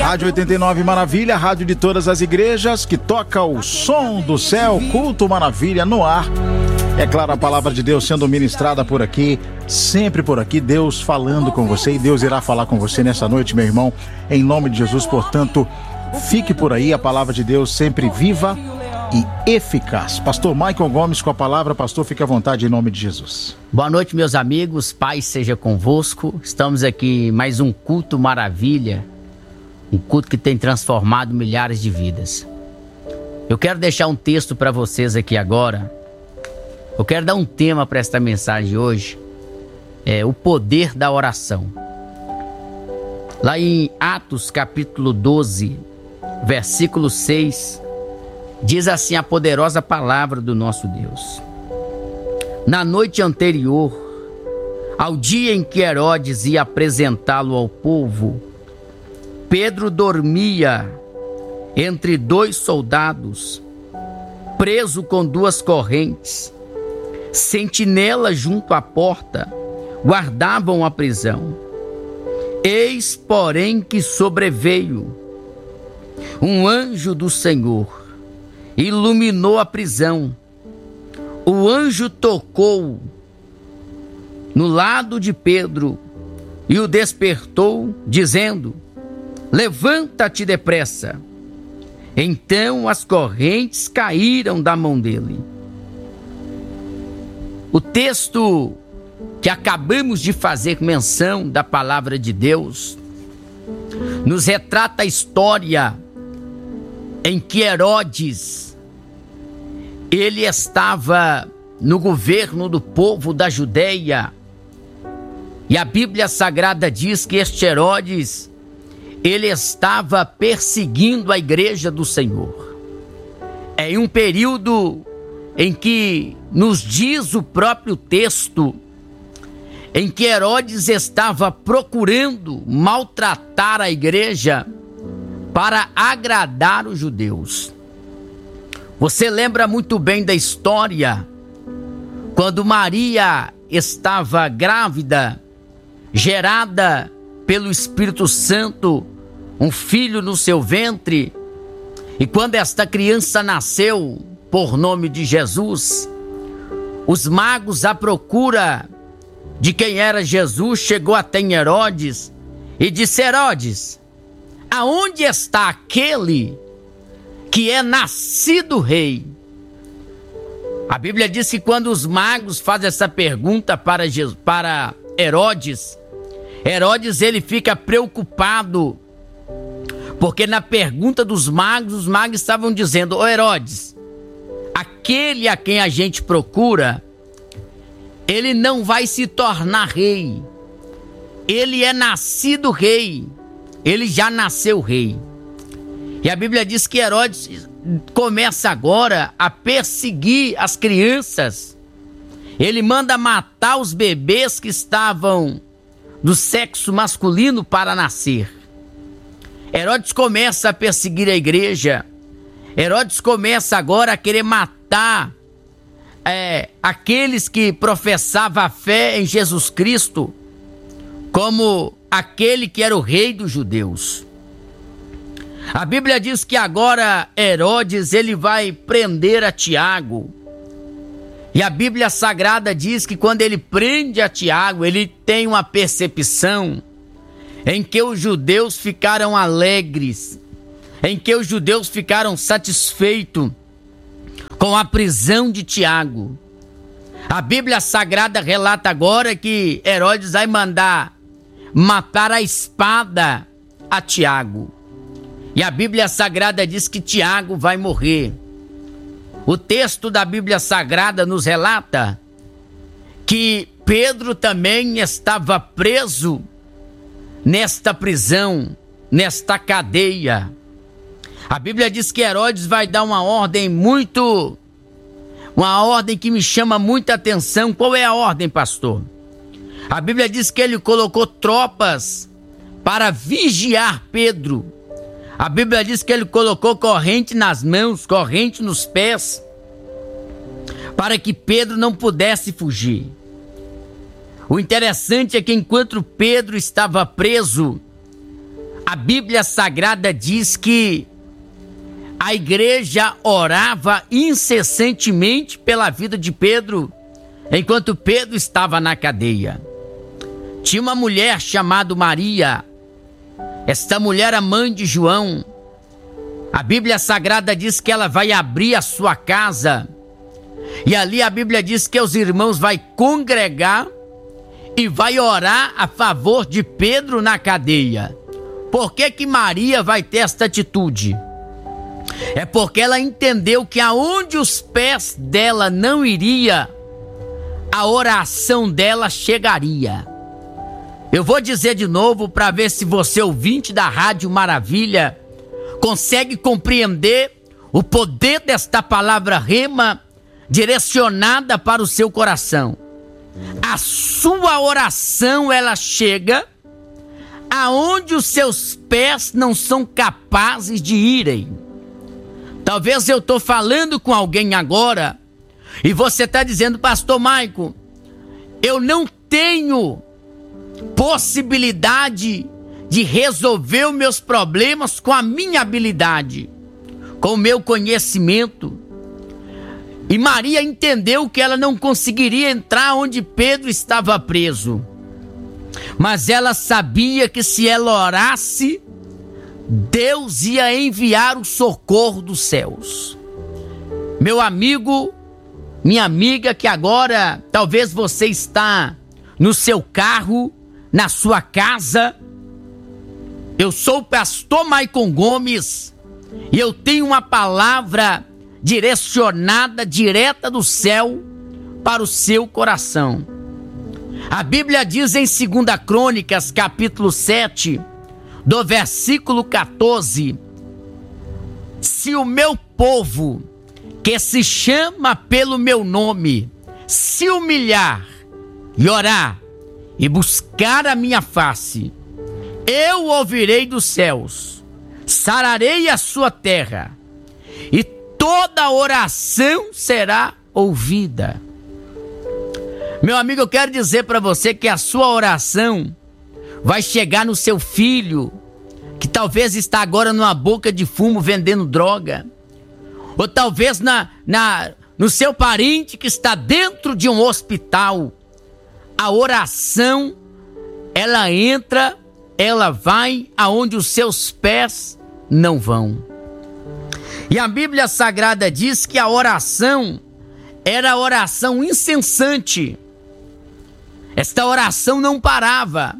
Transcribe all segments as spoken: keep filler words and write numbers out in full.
Rádio oitenta e nove Maravilha, rádio de todas as igrejas, que toca o som do céu, culto Maravilha no ar. É claro, a palavra de Deus sendo ministrada por aqui, sempre por aqui, Deus falando com você, e Deus irá falar com você nessa noite, meu irmão, em nome de Jesus. Portanto, fique por aí, a palavra de Deus sempre viva e eficaz. Pastor Michael Gomes com a palavra. Pastor, fique à vontade em nome de Jesus. Boa noite, meus amigos, paz seja convosco. Estamos aqui em mais um culto Maravilha, um culto que tem transformado milhares de vidas. Eu quero deixar um texto para vocês aqui agora. Eu quero dar um tema para esta mensagem hoje. É o poder da oração. Lá em Atos capítulo doze, versículo seis, diz assim a poderosa palavra do nosso Deus. Na noite anterior, ao dia em que Herodes ia apresentá-lo ao povo, Pedro dormia entre dois soldados, preso com duas correntes. Sentinelas junto à porta guardavam a prisão. Eis, porém, que sobreveio um anjo do Senhor, iluminou a prisão. O anjo tocou no lado de Pedro e o despertou, dizendo: levanta-te depressa. Então as correntes caíram da mão dele. O texto que acabamos de fazer menção da palavra de Deus nos retrata a história em que Herodes, ele estava no governo do povo da Judeia, e a Bíblia Sagrada diz que este Herodes, ele estava perseguindo a igreja do Senhor. É em um período em que nos diz o próprio texto, em que Herodes estava procurando maltratar a igreja para agradar os judeus. Você lembra muito bem da história, quando Maria estava grávida, gerada pelo Espírito Santo, um filho no seu ventre, e quando esta criança nasceu por nome de Jesus, os magos à procura de quem era Jesus chegou até Herodes e disse: Herodes, aonde está aquele que é nascido rei? A Bíblia diz que quando os magos fazem essa pergunta para, Jesus, para Herodes, Herodes ele fica preocupado, porque na pergunta dos magos, os magos estavam dizendo: ô Herodes, aquele a quem a gente procura, ele não vai se tornar rei. Ele é nascido rei. Ele já nasceu rei. E a Bíblia diz que Herodes começa agora a perseguir as crianças. Ele manda matar os bebês que estavam do sexo masculino para nascer. Herodes começa a perseguir a igreja. Herodes começa agora a querer matar é, aqueles que professavam a fé em Jesus Cristo como aquele que era o rei dos judeus. A Bíblia diz que agora Herodes ele vai prender a Tiago. E a Bíblia Sagrada diz que quando ele prende a Tiago, ele tem uma percepção em que os judeus ficaram alegres, em que os judeus ficaram satisfeitos com a prisão de Tiago. A Bíblia Sagrada relata agora que Herodes vai mandar matar a espada a Tiago. E a Bíblia Sagrada diz que Tiago vai morrer. O texto da Bíblia Sagrada nos relata que Pedro também estava preso nesta prisão, nesta cadeia. A Bíblia diz que Herodes vai dar uma ordem muito, uma ordem que me chama muita atenção. Qual é a ordem, pastor? A Bíblia diz que ele colocou tropas para vigiar Pedro. A Bíblia diz que ele colocou corrente nas mãos, corrente nos pés, para que Pedro não pudesse fugir. O interessante é que enquanto Pedro estava preso, a Bíblia Sagrada diz que a igreja orava incessantemente pela vida de Pedro, enquanto Pedro estava na cadeia. Tinha uma mulher chamada Maria. Esta mulher era mãe de João. A Bíblia Sagrada diz que ela vai abrir a sua casa. E ali a Bíblia diz que os irmãos vão congregar e vai orar a favor de Pedro na cadeia. Por que que Maria vai ter esta atitude? É porque ela entendeu que aonde os pés dela não iria, a oração dela chegaria. Eu vou dizer de novo para ver se você, ouvinte da Rádio Maravilha, consegue compreender o poder desta palavra rema direcionada para o seu coração. A sua oração, ela chega aonde os seus pés não são capazes de irem. Talvez eu estou falando com alguém agora e você está dizendo: pastor Maico, eu não tenho possibilidade de resolver os meus problemas com a minha habilidade, com o meu conhecimento. E Maria entendeu que ela não conseguiria entrar onde Pedro estava preso, mas ela sabia que se ela orasse, Deus ia enviar o socorro dos céus. Meu amigo, minha amiga, que agora talvez você está no seu carro, na sua casa. Eu sou o pastor Maicon Gomes e eu tenho uma palavra direcionada, direta do céu para o seu coração. A Bíblia diz em segunda Crônicas, capítulo sete, do versículo quatorze: se o meu povo, que se chama pelo meu nome, se humilhar e orar e buscar a minha face, eu ouvirei dos céus, sararei a sua terra, e toda oração será ouvida. Meu amigo, eu quero dizer para você que a sua oração vai chegar no seu filho, que talvez está agora numa boca de fumo vendendo droga, ou talvez na, na, no seu parente que está dentro de um hospital. A oração, ela entra, ela vai aonde os seus pés não vão. E a Bíblia Sagrada diz que a oração era a oração incessante. Esta oração não parava.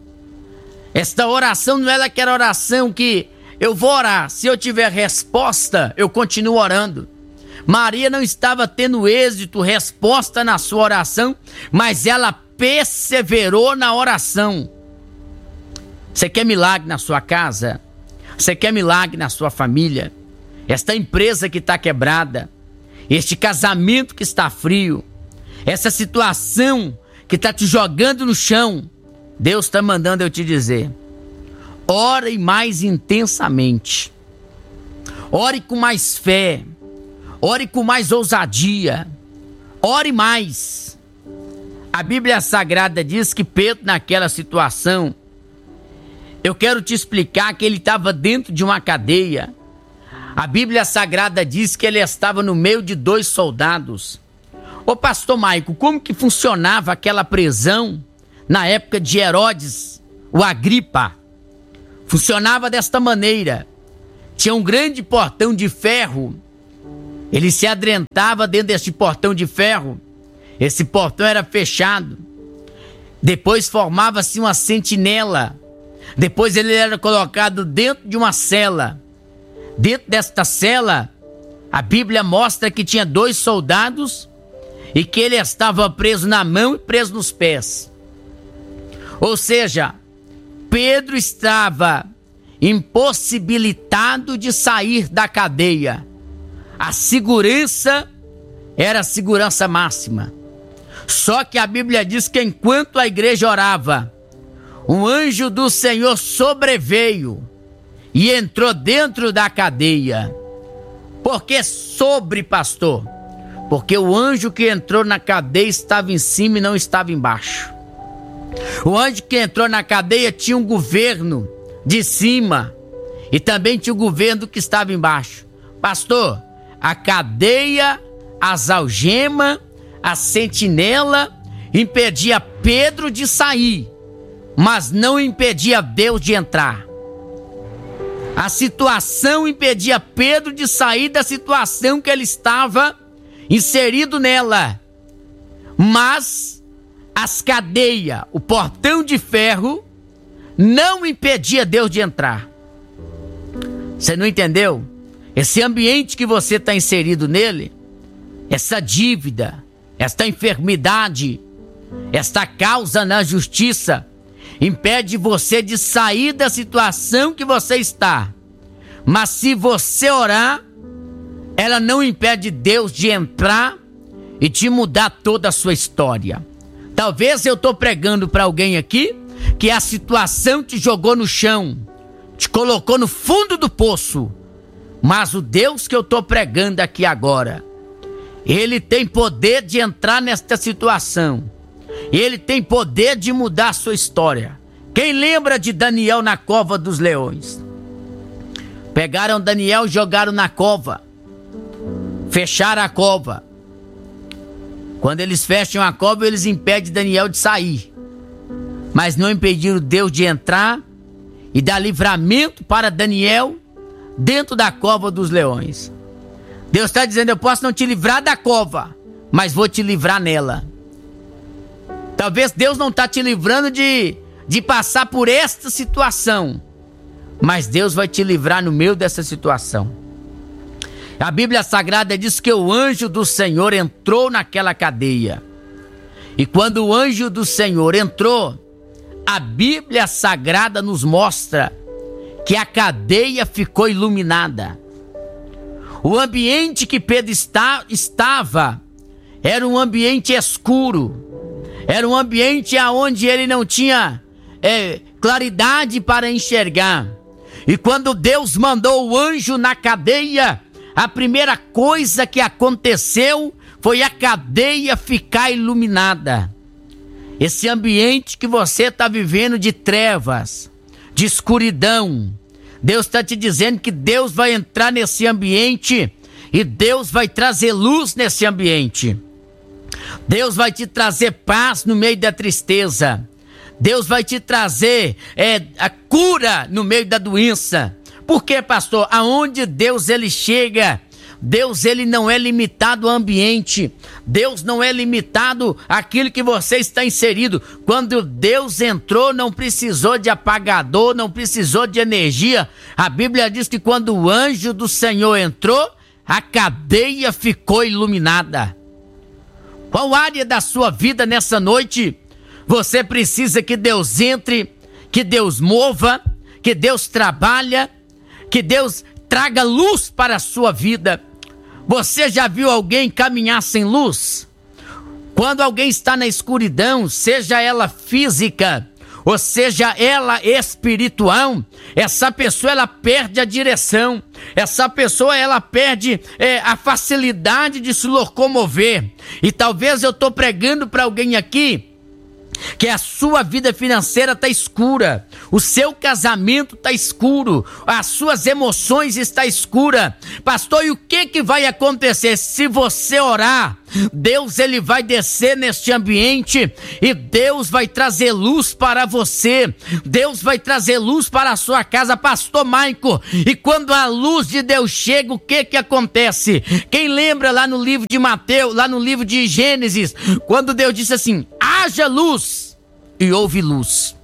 Esta oração não era aquela oração que eu vou orar, se eu tiver resposta, eu continuo orando. Maria não estava tendo êxito, resposta na sua oração, mas ela perseverou na oração. Você quer milagre na sua casa? Você quer milagre na sua família? Esta empresa que está quebrada, este casamento que está frio, essa situação que está te jogando no chão, Deus está mandando eu te dizer: ore mais intensamente, ore com mais fé, ore com mais ousadia, ore mais. A Bíblia Sagrada diz que Pedro, naquela situação, eu quero te explicar que ele estava dentro de uma cadeia. A Bíblia Sagrada diz que ele estava no meio de dois soldados. Ô pastor Maico, como que funcionava aquela prisão na época de Herodes, o Agripa? Funcionava desta maneira: tinha um grande portão de ferro, ele se adentrava dentro deste portão de ferro, esse portão era fechado, depois formava-se uma sentinela, depois ele era colocado dentro de uma cela. Dentro desta cela, a Bíblia mostra que tinha dois soldados e que ele estava preso na mão e preso nos pés. Ou seja, Pedro estava impossibilitado de sair da cadeia. A segurança era a segurança máxima. Só que a Bíblia diz que enquanto a igreja orava, um anjo do Senhor sobreveio e entrou dentro da cadeia. Por que sobre, pastor? Porque o anjo que entrou na cadeia estava em cima e não estava embaixo. O anjo que entrou na cadeia tinha um governo de cima e também tinha o governo que estava embaixo. Pastor, a cadeia, as algemas, a sentinela impedia Pedro de sair, mas não impedia Deus de entrar. A situação impedia Pedro de sair da situação que ele estava inserido nela, mas as cadeias, o portão de ferro, não impedia Deus de entrar. Você não entendeu? Esse ambiente que você está inserido nele, essa dívida, esta enfermidade, esta causa na justiça, impede você de sair da situação que você está. Mas se você orar, ela não impede Deus de entrar e de mudar toda a sua história. Talvez eu estou pregando para alguém aqui que a situação te jogou no chão, te colocou no fundo do poço. Mas o Deus que eu estou pregando aqui agora, Ele tem poder de entrar nesta situação. Ele tem poder de mudar a sua história. Quem lembra de Daniel na cova dos leões? Pegaram Daniel e jogaram na cova. Fecharam a cova. Quando eles fecham a cova, eles impedem Daniel de sair. Mas não impediram Deus de entrar e dar livramento para Daniel dentro da cova dos leões. Deus está dizendo: eu posso não te livrar da cova, mas vou te livrar nela. Talvez Deus não está te livrando de, de passar por esta situação, mas Deus vai te livrar no meio dessa situação. A Bíblia Sagrada diz que o anjo do Senhor entrou naquela cadeia. E quando o anjo do Senhor entrou, a Bíblia Sagrada nos mostra que a cadeia ficou iluminada. O ambiente que Pedro está, estava era um ambiente escuro. Era um ambiente onde ele não tinha é, claridade para enxergar. E quando Deus mandou o anjo na cadeia, a primeira coisa que aconteceu foi a cadeia ficar iluminada. Esse ambiente que você está vivendo de trevas, de escuridão, Deus está te dizendo que Deus vai entrar nesse ambiente e Deus vai trazer luz nesse ambiente. Deus vai te trazer paz no meio da tristeza. Deus vai te trazer é, a cura no meio da doença. Por quê, pastor? Aonde Deus ele chega, Deus ele não é limitado ao ambiente. Deus não é limitado àquilo que você está inserido. Quando Deus entrou, não precisou de apagador, não precisou de energia. A Bíblia diz que quando o anjo do Senhor entrou, a cadeia ficou iluminada. Qual área da sua vida nessa noite você precisa que Deus entre, que Deus mova, que Deus trabalhe, que Deus traga luz para a sua vida? Você já viu alguém caminhar sem luz? Quando alguém está na escuridão, seja ela física ou seja ela espiritual, essa pessoa ela perde a direção, essa pessoa ela perde é, a facilidade de se locomover. E talvez eu estou pregando para alguém aqui que a sua vida financeira está escura, o seu casamento está escuro, as suas emoções estão escuras. Pastor, e o que que vai acontecer? Se você orar, Deus ele vai descer neste ambiente e Deus vai trazer luz para você. Deus vai trazer luz para a sua casa, pastor Maico. E quando a luz de Deus chega, o que que acontece? Quem lembra lá no livro de Mateus, lá no livro de Gênesis, quando Deus disse assim: haja luz, e houve luz.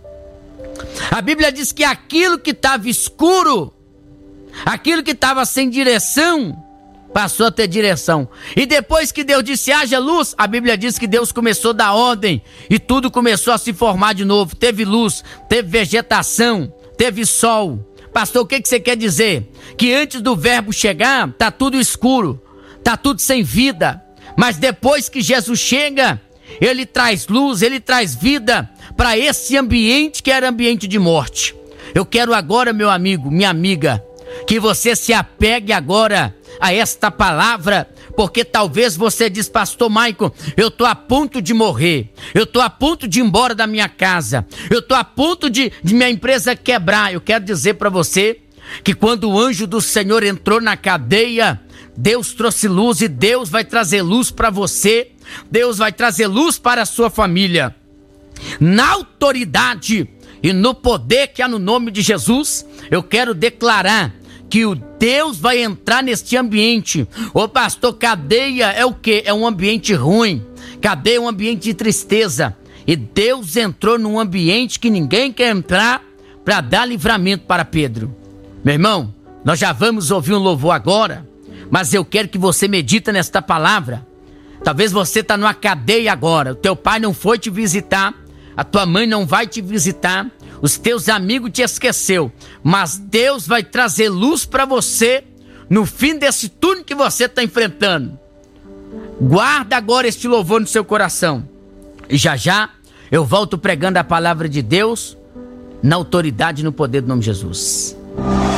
A Bíblia diz que aquilo que estava escuro, aquilo que estava sem direção, passou a ter direção. E depois que Deus disse haja luz, a Bíblia diz que Deus começou a dar ordem e tudo começou a se formar de novo. Teve luz, teve vegetação, teve sol. Pastor, o que que você quer dizer? Que antes do verbo chegar, tá tudo escuro, tá tudo sem vida. Mas depois que Jesus chega, ele traz luz, ele traz vida para esse ambiente que era ambiente de morte. Eu quero agora, meu amigo, minha amiga, que você se apegue agora a esta palavra, porque talvez você diz, pastor Maicon, eu estou a ponto de morrer, eu estou a ponto de ir embora da minha casa, eu estou a ponto de, de minha empresa quebrar. Eu quero dizer para você que quando o anjo do Senhor entrou na cadeia, Deus trouxe luz, e Deus vai trazer luz para você, Deus vai trazer luz para a sua família. Na autoridade e no poder que há no nome de Jesus, eu quero declarar que o Deus vai entrar neste ambiente. Ô pastor, cadeia é o quê? É um ambiente ruim. Cadeia é um ambiente de tristeza. E Deus entrou num ambiente que ninguém quer entrar para dar livramento para Pedro. Meu irmão, nós já vamos ouvir um louvor agora, mas eu quero que você medita nesta palavra. Talvez você está numa cadeia agora, o teu pai não foi te visitar, a tua mãe não vai te visitar, os teus amigos te esqueceu, mas Deus vai trazer luz para você no fim desse túnel que você está enfrentando. Guarda agora este louvor no seu coração, e já já eu volto pregando a palavra de Deus na autoridade e no poder do nome de Jesus.